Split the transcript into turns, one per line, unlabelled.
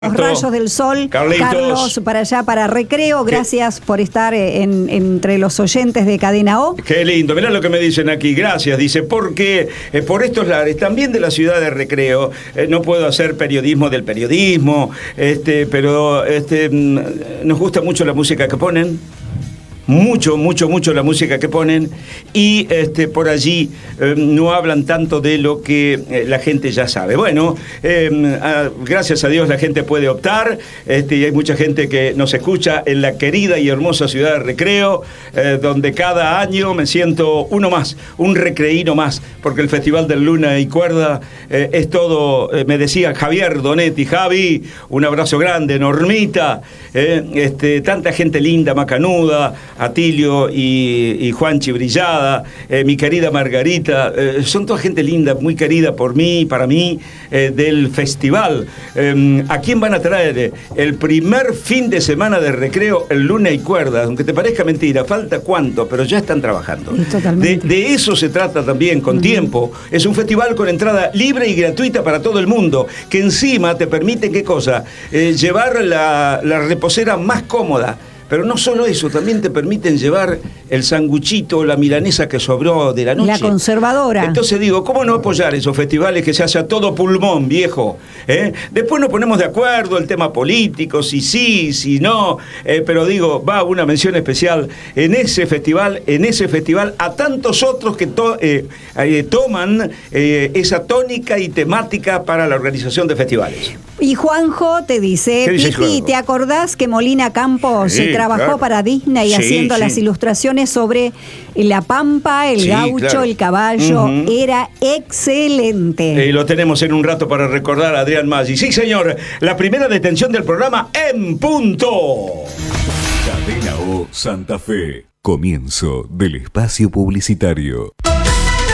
Los rayos del sol,
Carlitos.
Carlos, para allá, para Recreo. Gracias por estar entre los oyentes de Cadena O.
Qué lindo, mirá lo que me dicen aquí, gracias, dice, porque por estos lares, también de la ciudad de Recreo, no puedo hacer periodismo del periodismo, pero nos gusta mucho la música que ponen. Mucho la música que ponen y por allí no hablan tanto de lo que la gente ya sabe. Bueno, gracias a Dios la gente puede optar y hay mucha gente que nos escucha en la querida y hermosa ciudad de Recreo, donde cada año me siento uno más, un recreíno más, porque el Festival del Luna y Cuerda es todo, me decía Javier Donetti, Javi, un abrazo grande, Normita, tanta gente linda, macanuda, Atilio y Juanchi Brillada, mi querida Margarita, son toda gente linda, muy querida por mí, para mí, del festival. ¿A quién van a traer? El primer fin de semana de Recreo, el Luna y Cuerda, aunque te parezca mentira, falta cuánto, pero ya están trabajando. De eso se trata también, con tiempo. Es un festival con entrada libre y gratuita para todo el mundo, que encima te permite, ¿qué cosa? Llevar la reposera más cómoda. Pero no solo eso, también te permiten llevar el sanguchito, la milanesa que sobró de la noche.
La conservadora.
Entonces digo, ¿cómo no apoyar esos festivales que se hace a todo pulmón, viejo? Después nos ponemos de acuerdo el tema político, si sí, si no, pero digo, va una mención especial en ese festival, a tantos otros que toman esa tónica y temática para la organización de festivales.
Y Juanjo te dice, Pipi, ¿te acordás que Molina Campos trabajó para Disney haciendo las ilustraciones sobre la pampa, el gaucho, el caballo? Era excelente.
Y lo tenemos en un rato para recordar a Adrián Maggi. Sí, señor, la primera detención del programa en punto.
Cadena O Santa Fe. Comienzo del espacio publicitario.